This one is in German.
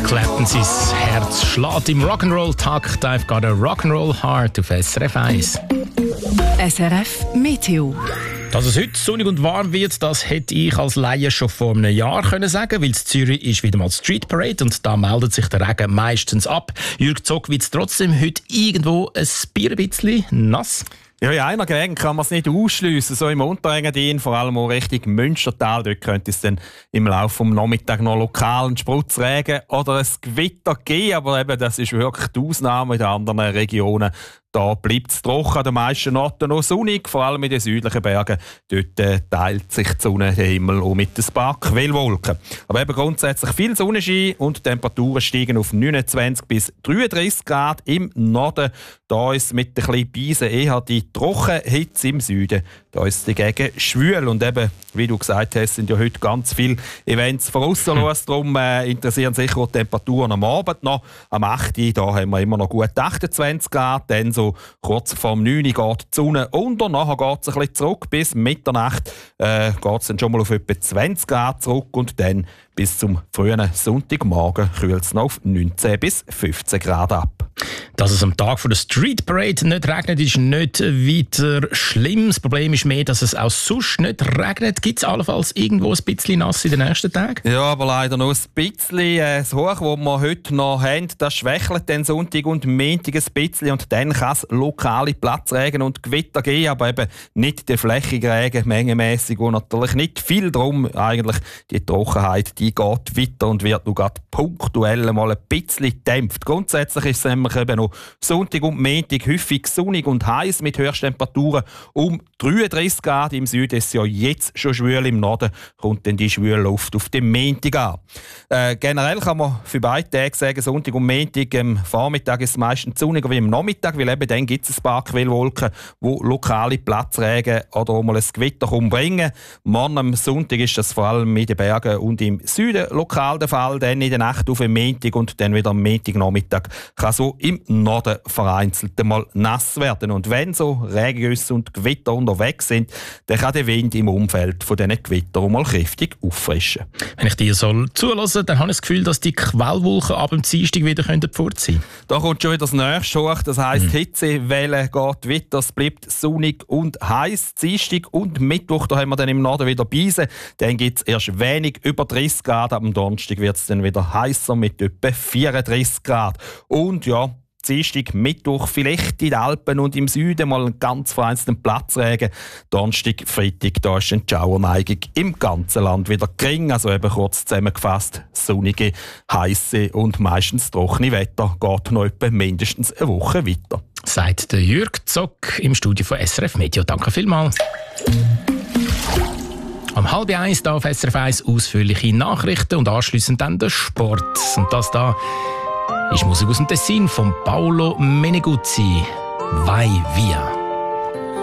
Clapton, sein Herz schlägt im Rock'n'Roll-Takt. I've got a Rock'n'Roll Heart auf SRF 1. SRF Meteo. Dass es heute sonnig und warm wird, das hätte ich als Laie schon vor einem Jahr können sagen, weil in Zürich ist wieder mal Street Parade und da meldet sich der Regen meistens ab. Jürg Zock, wird es trotzdem heute irgendwo ein bisschen nass? Ja, in einer Gegend kann man es nicht ausschliessen. So im Unterengadin, vor allem auch Richtung Münstertal, dort könnte es dann im Laufe des Nachmittags noch lokal einen Spritzregen oder ein Gewitter geben. Aber eben, das ist wirklich die Ausnahme. In den anderen Regionen da bleibt es trocken, an den meisten Orten noch sonnig, vor allem in den südlichen Bergen. Dort teilt sich die Sonne den Himmel auch mit ein paar Quellwolken. Aber eben grundsätzlich viel Sonnenschein und die Temperaturen steigen auf 29 bis 33 Grad im Norden. Da ist mit ein bisschen Beisen eher die Trockenhitze im Süden. Da ist es dagegen schwül. Und eben, wie du gesagt hast, sind ja heute ganz viele Events vorausgesetzt. Darum interessieren sicher auch die Temperaturen am Abend noch. Am 8. Da haben wir immer noch gut 28 Grad. Dann so kurz vor 9 geht die Sonne unter. Nachher geht es ein bisschen zurück. Bis Mitternacht geht es dann schon mal auf etwa 20 Grad zurück. Und dann bis zum frühen Sonntagmorgen kühlt es noch auf 19 bis 15 Grad ab. Dass es am Tag der Street Parade nicht regnet, ist nicht weiter schlimm. Das Problem ist mehr, dass es auch sonst nicht regnet. Gibt es allenfalls irgendwo ein bisschen nass in den nächsten Tagen? Ja, aber leider nur ein bisschen. Das Hoch, das wir heute noch haben, das schwächelt den Sonntag und Montag ein bisschen. Und dann kann es lokale Platzregen und Gewitter geben, aber eben nicht der flächige Regen, mengenmässig und natürlich nicht viel drum. Eigentlich die Trockenheit, die geht weiter und wird nur gerade punktuell mal ein bisschen gedämpft. Grundsätzlich ist es nämlich eben noch Sonntag und Montag häufig sonnig und heiß mit Höchsttemperaturen um 33 Grad. Im Süden ist es ja jetzt schon schwül, im Norden kommt dann die schwüle Luft auf den Montag an. Generell kann man für beide Tage sagen, Sonntag und Montag, am Vormittag ist es meistens sonniger wie am Nachmittag, weil eben dann gibt es ein paar Quellwolken, die lokale Platzregen oder auch mal ein Gewitter bringen. Morgen am Sonntag ist das vor allem in den Bergen und im Süden lokal der Fall, dann in der Nacht auf den Montag und dann wieder am Montagnachmittag kann so im Norden vereinzelt mal nass werden. Und wenn so Regengüsse und Gewitter unterwegs sind, dann kann der Wind im Umfeld von diesen Gewittern mal kräftig auffrischen. Wenn ich dir so zulasse, dann habe ich das Gefühl, dass die Quellwolken ab dem Dienstag wieder fort sein können. Da kommt schon wieder das Nächste hoch. Das heisst, die Hitzewelle geht weiter. Es bleibt sonnig und heiß. Dienstag und Mittwoch, da haben wir dann im Norden wieder Beisen. Dann gibt es erst wenig über 30 Grad. Am Donnerstag wird es dann wieder heißer mit etwa 34 Grad. Und ja, Dienstag, Mittwoch, vielleicht in den Alpen und im Süden mal einen ganz vereinzelten Platzregen. Donnerstag, Freitag, da ist eine Schauerneigung im ganzen Land wieder gering. Also eben kurz zusammengefasst, sonnige, heisse und meistens trockene Wetter geht noch etwa mindestens eine Woche weiter. Sagt der Jürg Zock im Studio von SRF Meteo. Danke vielmals. Am 12:30 da auf SRF 1 ausführliche Nachrichten und anschliessend dann der Sport. Und das da ist Musik aus dem Tessin von Paolo Meneguzzi. Vai via.